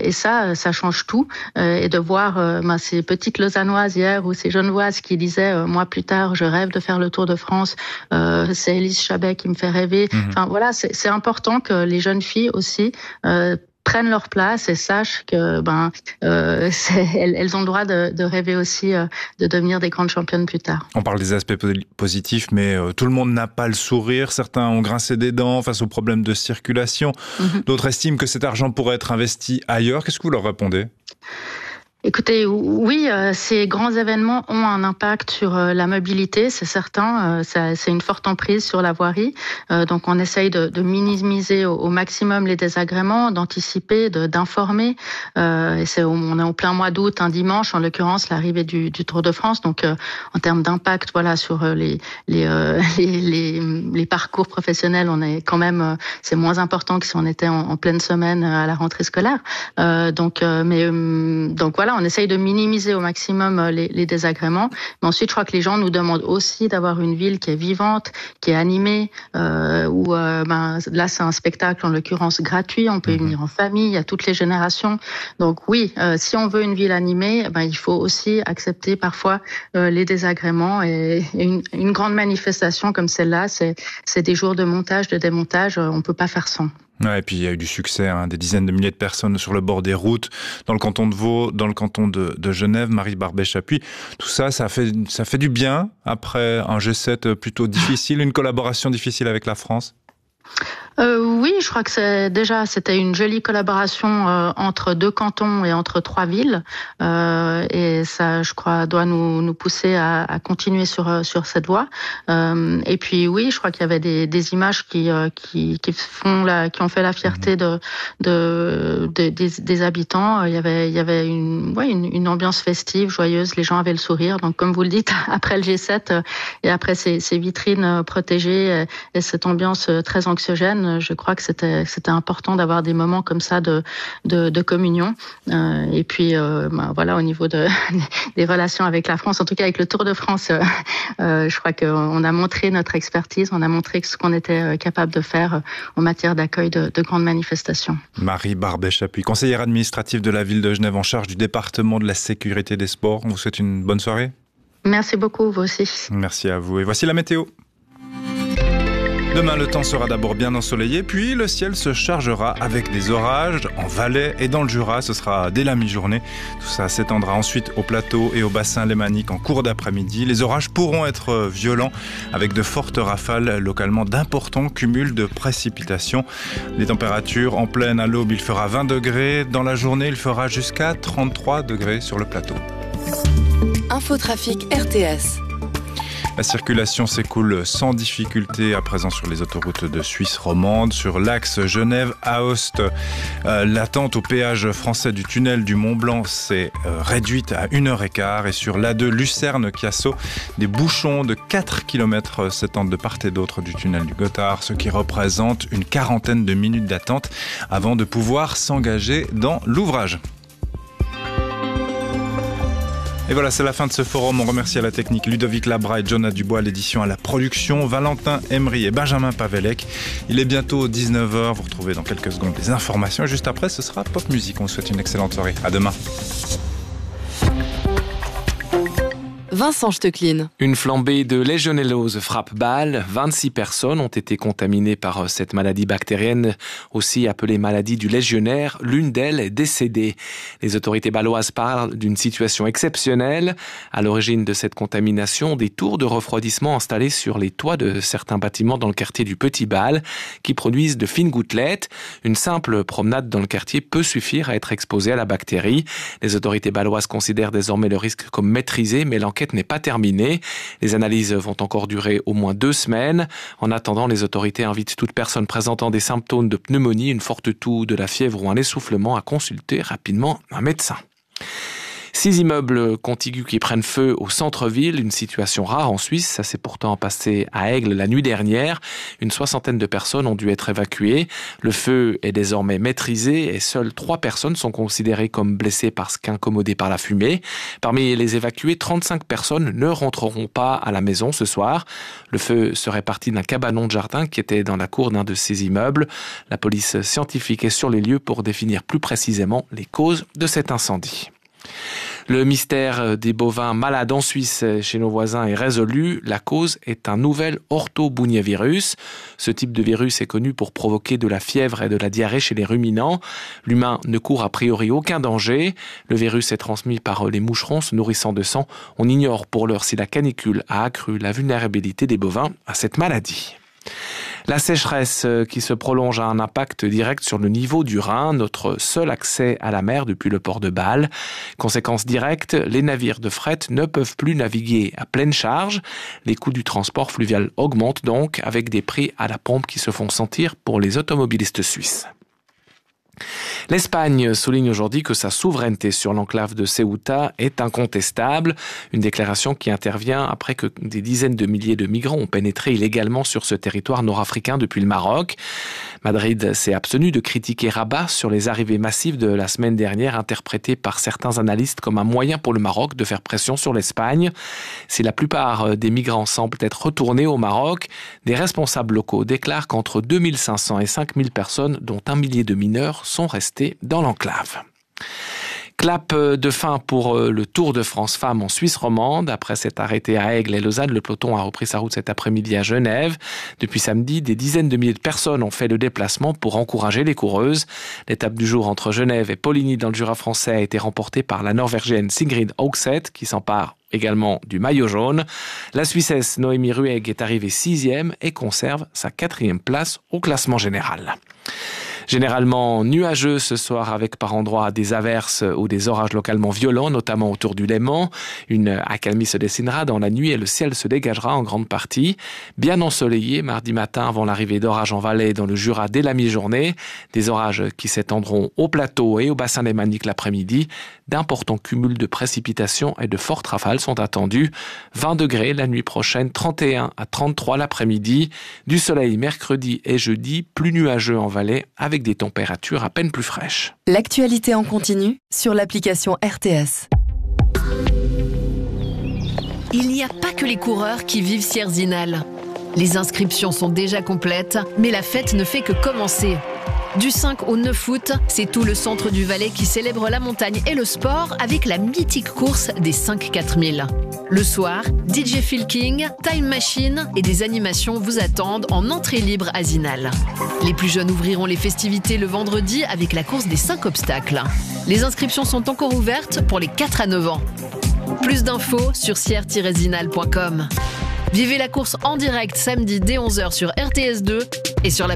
Et ça change tout. Et de voir ces petites Lausannoises hier ou ces Genevoises qui disaient moi plus tard je rêve de faire le Tour de France. C'est Élise Chabet qui me fait rêver. Enfin voilà, c'est important que les jeunes filles aussi prennent leur place et sachent que elles ont le droit de rêver aussi de devenir des grandes championnes plus tard. On parle des aspects positifs, mais tout le monde n'a pas le sourire. Certains ont grincé des dents face aux problèmes de circulation. D'autres estiment que cet argent pourrait être investi ailleurs. Qu'est-ce que vous leur répondez ? Écoutez, oui, ces grands événements ont un impact sur la mobilité, c'est certain. C'est une forte emprise sur la voirie. Donc, on essaye de minimiser au maximum les désagréments, d'anticiper, d'informer. On est au plein mois d'août, un dimanche, en l'occurrence, l'arrivée du Tour de France. Donc, en termes d'impact, voilà, sur les parcours professionnels, on est quand même, c'est moins important que si on était en pleine semaine à la rentrée scolaire. Donc voilà. On essaye de minimiser au maximum les désagréments. Mais ensuite, je crois que les gens nous demandent aussi d'avoir une ville qui est vivante, qui est animée, où là, c'est un spectacle, en l'occurrence, gratuit. On peut y venir en famille, à toutes les générations. Donc oui, si on veut une ville animée, il faut aussi accepter parfois les désagréments. Et une grande manifestation comme celle-là, c'est des jours de montage, de démontage. On peut pas faire sans. Ouais, et puis il y a eu du succès, des dizaines de milliers de personnes sur le bord des routes, dans le canton de Vaud, dans le canton de Genève. Marie Barbet-Chapuis, tout ça, ça fait du bien après un G7 plutôt difficile, une collaboration difficile avec la France. Oui, je crois que c'était une jolie collaboration entre deux cantons et entre trois villes, et ça, je crois, doit nous pousser à continuer sur cette voie. Et puis oui, je crois qu'il y avait des images qui ont fait la fierté des habitants. Il y avait une ambiance festive, joyeuse. Les gens avaient le sourire. Donc, comme vous le dites, après le G7 et après ces vitrines protégées et cette ambiance très anxiogène, je crois que c'était important d'avoir des moments comme ça de communion. Et puis voilà, au niveau des relations avec la France, en tout cas avec le Tour de France, je crois qu'on a montré notre expertise, on a montré ce qu'on était capable de faire en matière d'accueil de grandes manifestations. Marie Barbet-Chapuis, conseillère administrative de la ville de Genève en charge du département de la sécurité des sports. On vous souhaite une bonne soirée. Merci beaucoup, vous aussi. Merci à vous. Et voici la météo. Demain, le temps sera d'abord bien ensoleillé, puis le ciel se chargera avec des orages en Valais et dans le Jura. Ce sera dès la mi-journée. Tout ça s'étendra ensuite au plateau et au bassin lémanique en cours d'après-midi. Les orages pourront être violents avec de fortes rafales, localement d'importants cumuls de précipitations. Les températures en pleine à l'aube, il fera 20 degrés. Dans la journée, il fera jusqu'à 33 degrés sur le plateau. Infotrafic RTS. La circulation s'écoule sans difficulté à présent sur les autoroutes de Suisse romande. Sur l'axe Genève-Aoste, l'attente au péage français du tunnel du Mont-Blanc s'est réduite à 1h15. Et sur l'A2 Lucerne-Chiasso, des bouchons de 4 km s'étendent de part et d'autre du tunnel du Gothard, ce qui représente une quarantaine de minutes d'attente avant de pouvoir s'engager dans l'ouvrage. Et voilà, c'est la fin de ce forum. On remercie à la technique Ludovic Labra et Jonah Dubois, l'édition à la production, Valentin Emery et Benjamin Pavelec. Il est bientôt 19h. Vous retrouvez dans quelques secondes les informations. Et juste après, ce sera Pop Music. On vous souhaite une excellente soirée. À demain. Vincent Stecklin. Une flambée de légionellose frappe Bâle. 26 personnes ont été contaminées par cette maladie bactérienne, aussi appelée maladie du légionnaire. L'une d'elles est décédée. Les autorités bâloises parlent d'une situation exceptionnelle. À l'origine de cette contamination, des tours de refroidissement installées sur les toits de certains bâtiments dans le quartier du Petit Bâle qui produisent de fines gouttelettes. Une simple promenade dans le quartier peut suffire à être exposée à la bactérie. Les autorités bâloises considèrent désormais le risque comme maîtrisé, mais l'enquête n'est pas terminée. Les analyses vont encore durer au moins 2 semaines. En attendant, les autorités invitent toute personne présentant des symptômes de pneumonie, une forte toux, de la fièvre ou un essoufflement à consulter rapidement un médecin. 6 immeubles contigus qui prennent feu au centre-ville, une situation rare en Suisse. Ça s'est pourtant passé à Aigle la nuit dernière. Une 60aine de personnes ont dû être évacuées. Le feu est désormais maîtrisé et seules 3 personnes sont considérées comme blessées parce qu'incommodées par la fumée. Parmi les évacués, 35 personnes ne rentreront pas à la maison ce soir. Le feu serait parti d'un cabanon de jardin qui était dans la cour d'un de ces immeubles. La police scientifique est sur les lieux pour définir plus précisément les causes de cet incendie. Le mystère des bovins malades en Suisse chez nos voisins est résolu. La cause est un nouvel orthobunyavirus. Ce type de virus est connu pour provoquer de la fièvre et de la diarrhée chez les ruminants. L'humain ne court a priori aucun danger. Le virus est transmis par les moucherons se nourrissant de sang. On ignore pour l'heure si la canicule a accru la vulnérabilité des bovins à cette maladie. La sécheresse qui se prolonge a un impact direct sur le niveau du Rhin, notre seul accès à la mer depuis le port de Bâle. Conséquence directe, les navires de fret ne peuvent plus naviguer à pleine charge. Les coûts du transport fluvial augmentent donc avec des prix à la pompe qui se font sentir pour les automobilistes suisses. L'Espagne souligne aujourd'hui que sa souveraineté sur l'enclave de Ceuta est incontestable. Une déclaration qui intervient après que des dizaines de milliers de migrants ont pénétré illégalement sur ce territoire nord-africain depuis le Maroc. Madrid s'est abstenu de critiquer Rabat sur les arrivées massives de la semaine dernière, interprétées par certains analystes comme un moyen pour le Maroc de faire pression sur l'Espagne. Si la plupart des migrants semblent être retournés au Maroc, des responsables locaux déclarent qu'entre 2500 et 5000 personnes, dont 1 millier de mineurs, sont restés dans l'enclave. Clap de fin pour le Tour de France Femmes en Suisse romande. Après s'être arrêté à Aigle et Lausanne, le peloton a repris sa route cet après-midi à Genève. Depuis samedi, des dizaines de milliers de personnes ont fait le déplacement pour encourager les coureuses. L'étape du jour entre Genève et Poligny dans le Jura français a été remportée par la Norvégienne Sigrid Haugseth qui s'empare également du maillot jaune. La Suissesse Noémie Ruegg est arrivée 6e et conserve sa 4e place au classement général. Généralement nuageux ce soir avec par endroits des averses ou des orages localement violents, notamment autour du Léman. Une accalmie se dessinera dans la nuit et le ciel se dégagera en grande partie. Bien ensoleillé mardi matin avant l'arrivée d'orages en Valais dans le Jura dès la mi-journée. Des orages qui s'étendront au plateau et au bassin lémanique l'après-midi. D'importants cumuls de précipitations et de fortes rafales sont attendus. 20 degrés la nuit prochaine, 31 à 33 l'après-midi. Du soleil mercredi et jeudi, plus nuageux en Valais avec des températures à peine plus fraîches. L'actualité en continu sur l'application RTS. Il n'y a pas que les coureurs qui vivent Sierzinal. Les inscriptions sont déjà complètes, mais la fête ne fait que commencer. Du 5 au 9 août, c'est tout le centre du Valais qui célèbre la montagne et le sport avec la mythique course des 5-4000. Le soir, DJ Phil King, Time Machine et des animations vous attendent en entrée libre à Zinal. Les plus jeunes ouvriront les festivités le vendredi avec la course des 5 obstacles. Les inscriptions sont encore ouvertes pour les 4 à 9 ans. Plus d'infos sur sier-zinal.com. Vivez la course en direct samedi dès 11h sur RTS2 et sur la